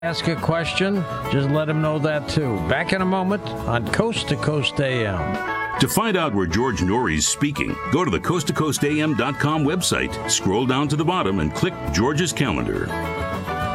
Ask a question, just let him know that too. Back in a moment on Coast to Coast AM. To find out where George Norrie is speaking, go to the coasttocoastam.com website, scroll down to the bottom, and click George's calendar.